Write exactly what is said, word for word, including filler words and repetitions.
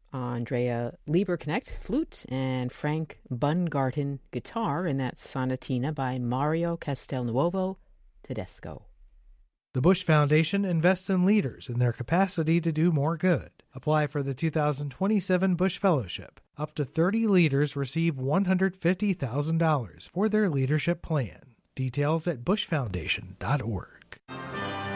Andrea Lieberknecht, flute, and Frank Bungarten, guitar, and that's Sonatina by Mario Castelnuovo Tedesco. The Bush Foundation invests in leaders in their capacity to do more good. Apply for the two thousand twenty-seven Bush Fellowship. Up to thirty leaders receive one hundred fifty thousand dollars for their leadership plan. Details at bush foundation dot org.